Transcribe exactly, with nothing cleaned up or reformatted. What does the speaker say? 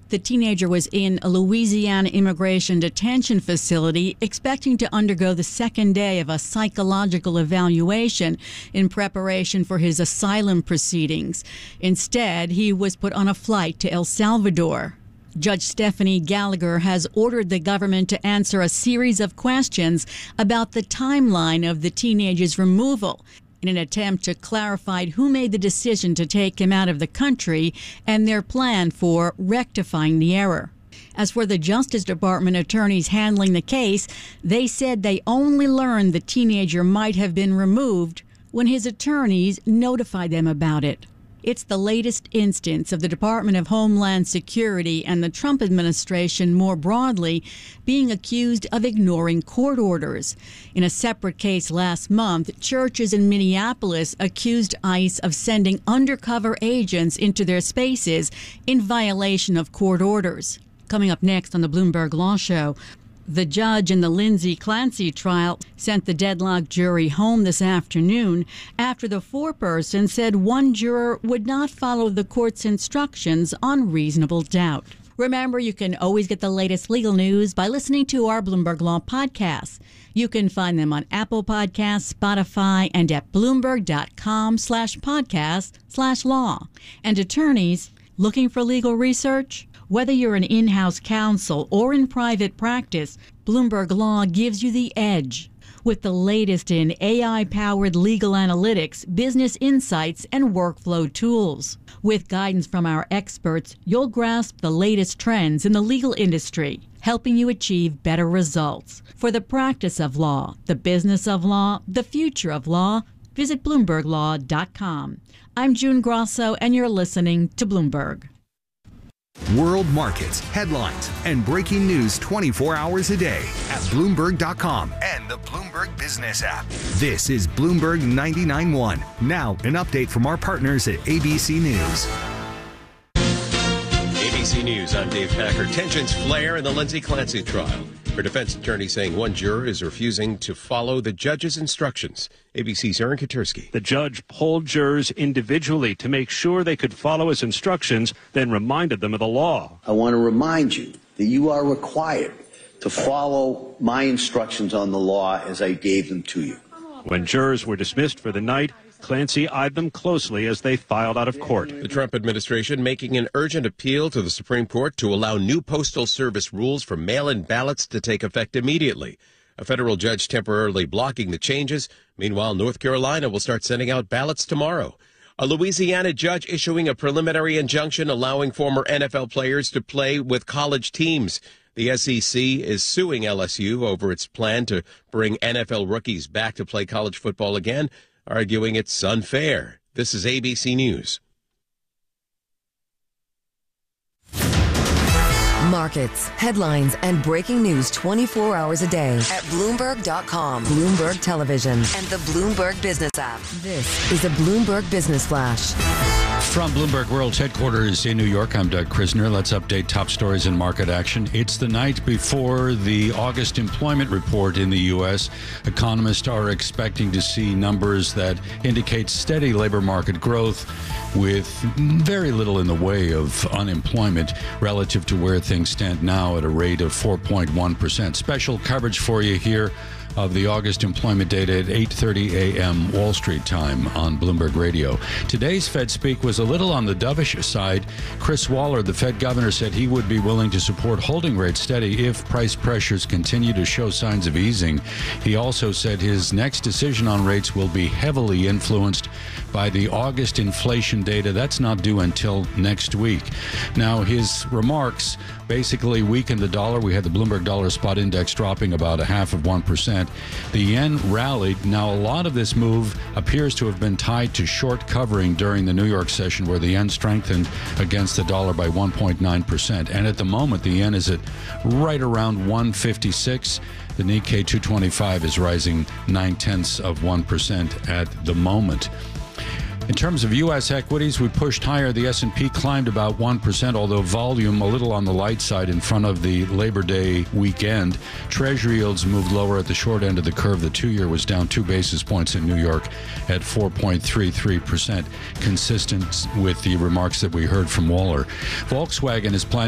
The teenager was in a Louisiana immigration detention facility expecting to undergo the second day of a psychological evaluation in preparation for his asylum proceedings. Instead, he was put on a flight to El Salvador. Judge Stephanie Gallagher has ordered the government to answer a series of questions about the timeline of the teenager's removal in an attempt to clarify who made the decision to take him out of the country and their plan for rectifying the error. As for the Justice Department attorneys handling the case, they said they only learned the teenager might have been removed when his attorneys notified them about it. It's the latest instance of the Department of Homeland Security and the Trump administration more broadly being accused of ignoring court orders. In a separate case last month, churches in Minneapolis accused ICE of sending undercover agents into their spaces in violation of court orders. Coming up next on the Bloomberg Law Show, the judge in the Lindsay Clancy trial sent the deadlocked jury home this afternoon after the foreperson said one juror would not follow the court's instructions on reasonable doubt. Remember, you can always get the latest legal news by listening to our Bloomberg Law podcasts. You can find them on Apple Podcasts, Spotify, and at Bloomberg.com slash podcast slash law. And attorneys looking for legal research? Whether you're an in-house counsel or in private practice, Bloomberg Law gives you the edge. With the latest in A I-powered legal analytics, business insights, and workflow tools. With guidance from our experts, you'll grasp the latest trends in the legal industry, helping you achieve better results. For the practice of law, the business of law, the future of law, visit Bloomberg Law dot com. I'm June Grosso, and you're listening to Bloomberg. World markets, headlines, and breaking news twenty-four hours a day at Bloomberg dot com and the Bloomberg Business app. This is Bloomberg ninety-nine point one. Now, an update from our partners at A B C News. A B C News, I'm Dave Packer. Tensions flare in the Lindsay Clancy trial. Her defense attorney saying one juror is refusing to follow the judge's instructions. A B C's Aaron Katersky. The judge polled jurors individually to make sure they could follow his instructions, then reminded them of the law. I want to remind you that you are required to follow my instructions on the law as I gave them to you. When jurors were dismissed for the night, Clancy eyed them closely as they filed out of court. The Trump administration making an urgent appeal to the Supreme Court to allow new Postal Service rules for mail-in ballots to take effect immediately. A federal judge temporarily blocking the changes. Meanwhile, North Carolina will start sending out ballots tomorrow. A Louisiana judge issuing a preliminary injunction allowing former N F L players to play with college teams. The S E C is suing L S U over its plan to bring N F L rookies back to play college football again, arguing it's unfair. This is A B C News. Markets, headlines, and breaking news twenty-four hours a day at Bloomberg dot com, Bloomberg Television, and the Bloomberg Business app. This is a Bloomberg Business Flash. From Bloomberg World's headquarters in New York, I'm Doug Krisner. Let's update top stories in market action. It's the night before the August employment report in the U S. Economists are expecting to see numbers that indicate steady labor market growth with very little in the way of unemployment relative to where things stand now at a rate of four point one percent. Special coverage for you here of the August employment data at eight thirty a.m. Wall Street time on Bloomberg Radio. Today's Fed speak was a little on the dovish side. Chris Waller, the Fed governor, said he would be willing to support holding rates steady if price pressures continue to show signs of easing. He also said his next decision on rates will be heavily influenced by the August inflation data. That's not due until next week. Now, his remarks basically weakened the dollar. We had the Bloomberg Dollar Spot Index dropping about a half of one percent. The yen rallied. Now, a lot of this move appears to have been tied to short covering during the New York session, where the yen strengthened against the dollar by one point nine percent. And at the moment, the yen is at right around one fifty-six. The Nikkei two twenty-five is rising nine-tenths of one percent at the moment. In terms of U S equities, we pushed higher. The S and P climbed about one percent, although volume a little on the light side in front of the Labor Day weekend. Treasury yields moved lower at the short end of the curve. The two-year was down two basis points in New York at four point three three percent, consistent with the remarks that we heard from Waller. Volkswagen is planning